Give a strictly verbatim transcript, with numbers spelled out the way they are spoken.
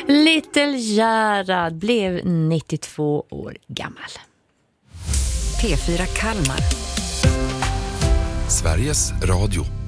Little Gerard blev nittiotvå år gammal. P fyra Kalmar. Sveriges Radio.